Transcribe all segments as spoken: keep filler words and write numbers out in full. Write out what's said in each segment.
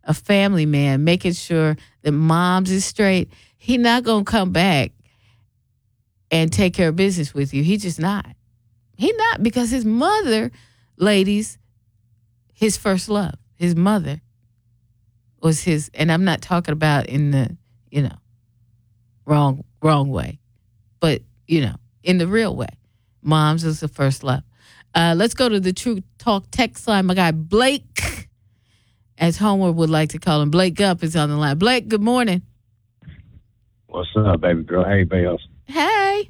a family man, making sure that mom's is straight, he not going to come back and take care of business with you. He just not. He not, because his mother, ladies, his first love, his mother was his, and I'm not talking about in the, you know, wrong, wrong way, but, you know, in the real way. Mom's was the first love. Uh, let's go to the True Talk text line. My guy Blake, as Homer would like to call him, Blake Gup is on the line. Blake, good morning. What's up, baby girl? Hey, Bells. Hey.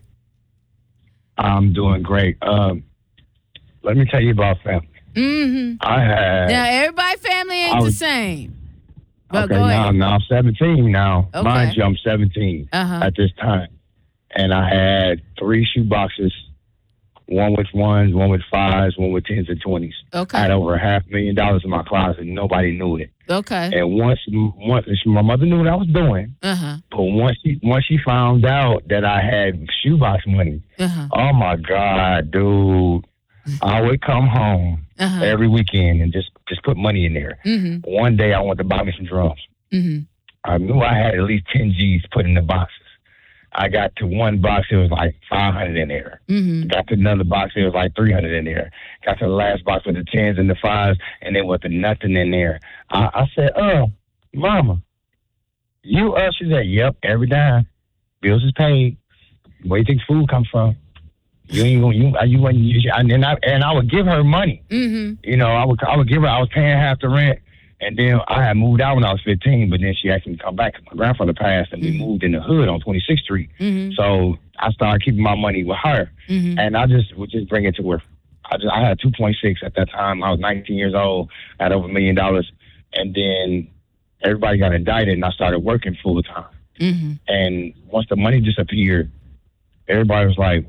I'm doing great. Um, let me tell you about family. Mm-hmm. I had... Now, everybody family ain't was, the same. But okay, go now, ahead. now I'm seventeen now. Okay. Mind you, I'm seventeen uh-huh. at this time. And I had three shoe boxes, one with ones, one with fives, one with tens and twenties. Okay. I had over a half million dollars in my closet. Nobody knew it. Okay. And once, once my mother knew what I was doing, uh-huh. but once she once she found out that I had shoebox money, uh-huh. oh my God, dude, I would come home uh-huh. every weekend and just, just put money in there. Mm-hmm. One day I wanted to buy me some drums. Mm-hmm. I knew I had at least ten G's put in the boxes. I got to one box, it was like five hundred in there. Mm-hmm. Got to another box, it was like three hundred in there. Got to the last box with the tens and the fives, and there wasn't nothing in there. I, I said, oh, Mama, you us? She said, yep, every dime. Bills is paid. Where you think food comes from? You ain't gonna, you, you, you, you and I, and I would give her money. Mm-hmm. You know, I would, I would give her, I was paying half the rent. And then I had moved out when I was fifteen, but then she asked me to come back because my grandfather passed, and mm-hmm. we moved in the hood on twenty-sixth Street. Mm-hmm. So I started keeping my money with her, mm-hmm. and I just would just bring it to her. I just I had two point six at that time. I was nineteen years old. I had over a million dollars, and then everybody got indicted, and I started working full time. Mm-hmm. And once the money disappeared, everybody was like,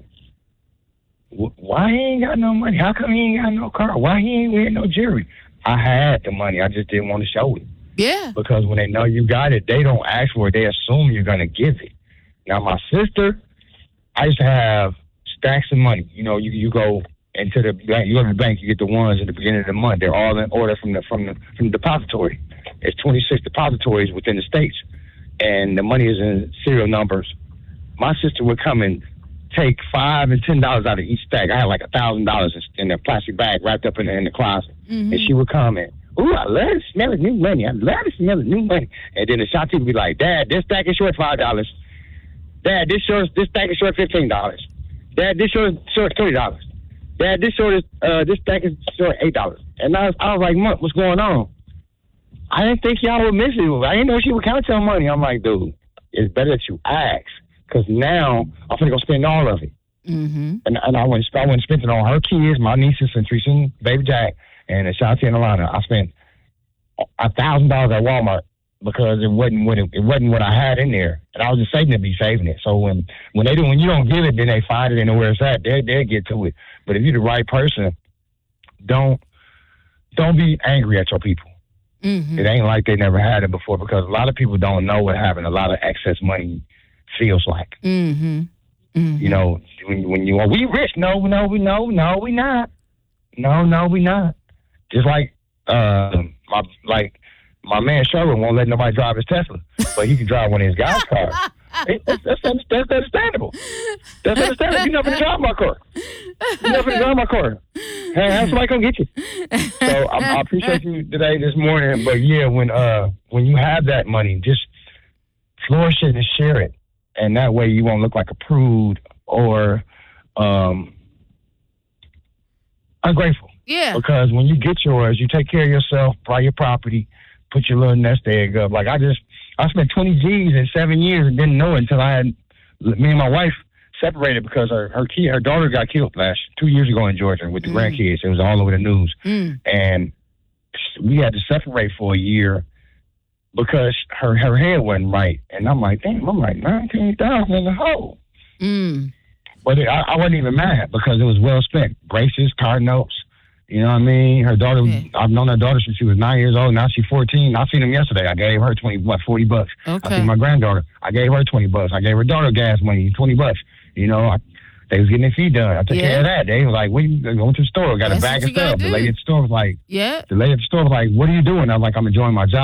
"Why he ain't got no money? How come he ain't got no car? Why he ain't wearing no jewelry?" I had the money. I just didn't want to show it. Yeah. Because when they know you got it, they don't ask for it. They assume you're going to give it. Now, my sister, I used to have stacks of money. You know, you you go into the bank, you go to the bank, you get the ones at the beginning of the month. They're all in order from the from the from the depository. There's twenty-six depositories within the states, and the money is in serial numbers. My sister would come and take five and ten dollars out of each stack. I had like a thousand dollars in a plastic bag wrapped up in the, in the closet, mm-hmm. and she would come and, ooh, I love the smell of new money. I love the smell of new money. And then the shop teacher would be like, Dad, this stack is short five dollars. Dad, this short this stack is short fifteen dollars. Dad, this short short twenty dollars. Dad, this short is uh this stack is short eight dollars. And I was, I was like, Mom, what's going on? I didn't think y'all would miss it. I didn't know she would count your money. I'm like, dude, it's better that you ask. Because now I'm going to go spend all of it. Mm-hmm. And, and I went I went and spent it on her kids, my nieces, and Teresa and Baby Jack, and Ashanti and Alana. I spent a thousand dollars at Walmart because it wasn't what it, it wasn't what I had in there. And I was just saving it to be saving it. So when, when they do when you don't give it, then they find it and where it's at. They they'll get to it. But if you're the right person, don't don't be angry at your people. Mm-hmm. It ain't like they never had it before, because a lot of people don't know what having a lot of excess money feels like. Mm-hmm. Mm-hmm. You know, when, when you are, we rich. No, no, we no, no, we not. No, no, we not. Just like uh, my like my man Sherwin won't let nobody drive his Tesla, but he can drive one of his guys' cars. It, that's, that's, that's, that's understandable. That's understandable. You're not going to drive my car. You're not going to drive my car. Hey, have somebody come get you. So I, I appreciate you today, this morning. But yeah, when uh when you have that money, just flourish it and share it. And that way you won't look like a prude or um, ungrateful. Yeah. Because when you get yours, you take care of yourself, buy your property, put your little nest egg up. Like I just, I spent twenty G's in seven years and didn't know it until I had, me and my wife separated because her her kid, her daughter got killed last two years ago in Georgia with the mm. grandkids. It was all over the news. Mm. And we had to separate for a year because her, her head wasn't right. And I'm like, damn, I'm like nineteen thousand in the hole. Mm. But it, I, I wasn't even mad because it was well spent. Braces, car notes, you know what I mean? Her daughter, yeah. I've known her daughter since she was nine years old. Now she's fourteen. I seen him yesterday. I gave her twenty, what, forty bucks. Okay. I seen my granddaughter. I gave her twenty bucks. I gave her daughter gas money, twenty bucks. You know, I, they was getting their feet done. I took yeah. care of that. They was like, what are you going to the store? Got That's a bag of stuff. The do. lady at the store was like, yeah. The lady at the store was like, what are you doing? I was like, I'm enjoying my job.